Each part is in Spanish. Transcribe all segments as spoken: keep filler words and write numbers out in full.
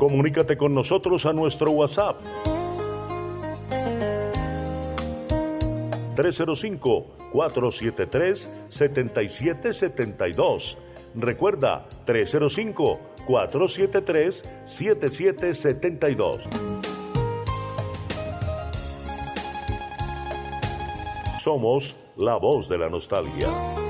Comunícate con nosotros a nuestro WhatsApp tres cero cinco, cuatro siete tres, siete siete siete dos. Recuerda, tres cero cinco, cuatro siete tres, siete siete siete dos. Somos la voz de la nostalgia.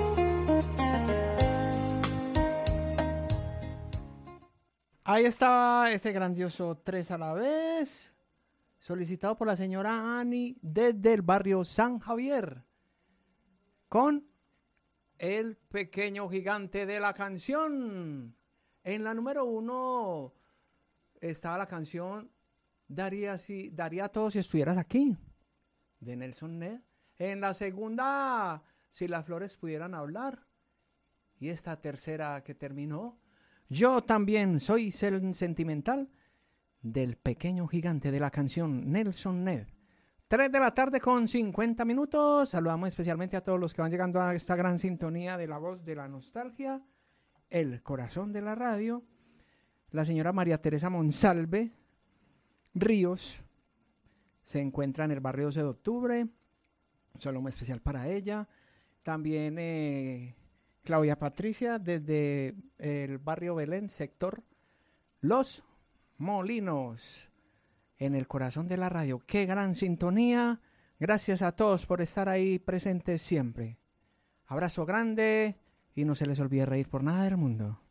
Ahí estaba ese grandioso Tres a la Vez, solicitado por la señora Ani desde el barrio San Javier, con El Pequeño Gigante de la Canción. En la número uno estaba la canción Daría, si, Daría todo si estuvieras aquí, de Nelson Ned. En la segunda, Si las flores pudieran hablar. Y esta tercera que terminó, Yo también soy sentimental, del Pequeño Gigante de la Canción, Nelson Ned. tres de la tarde con cincuenta minutos. Saludamos especialmente a todos los que van llegando a esta gran sintonía de la voz de la nostalgia, el corazón de la radio. La señora María Teresa Monsalve Ríos se encuentra en el barrio doce de octubre. Un saludo especial para ella. También eh, Claudia Patricia desde el barrio Belén, sector Los Molinos, en el corazón de la radio. ¡Qué gran sintonía! Gracias a todos por estar ahí presentes siempre. Abrazo grande y no se les olvide reír por nada del mundo.